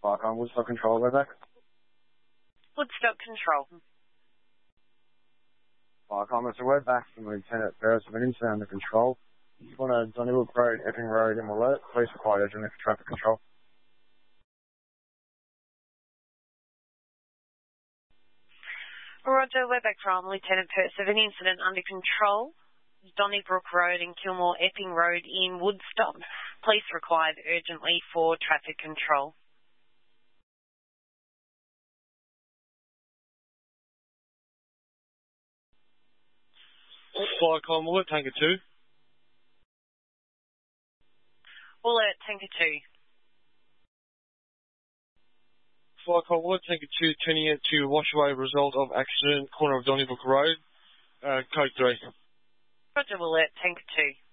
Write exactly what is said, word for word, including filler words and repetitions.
Fire Common Woodstock Control, we're back. Woodstock Control. Fire Common, so we're back from Lieutenant Ferris of an incident under control. Just want to Donnybrook Road, Epping Road, and alert. Police required urgently for traffic control. Roger, we're back from Lieutenant Ferris of an incident under control. Donnybrook Road and Kilmore Epping Road in Woodstock. Police required urgently for traffic control. Fire Common, alert Tanker two. Alert Tanker two. Fire Common, alert Tanker two, turning into washaway result of accident, corner of Donnybrook Road, uh, code three. Roger, alert Tanker two.